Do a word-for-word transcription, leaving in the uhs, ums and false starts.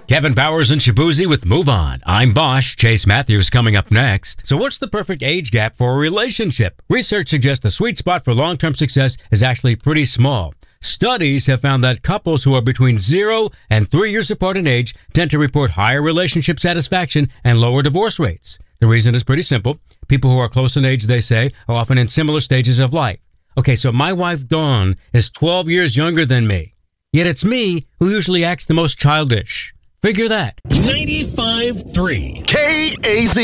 Kevin Bowers and Shabuzi with Move On. I'm Bosch. Chase Matthews coming up next. So what's the perfect age gap for a relationship? Research suggests the sweet spot for long-term success is actually pretty small. Studies have found that couples who are between zero and three years apart in age tend to report higher relationship satisfaction and lower divorce rates. The reason is pretty simple. People who are close in age, they say, are often in similar stages of life. Okay, so my wife Dawn is twelve years younger than me. Yet it's me who usually acts the most childish. Figure that. ninety-five point three K A Z.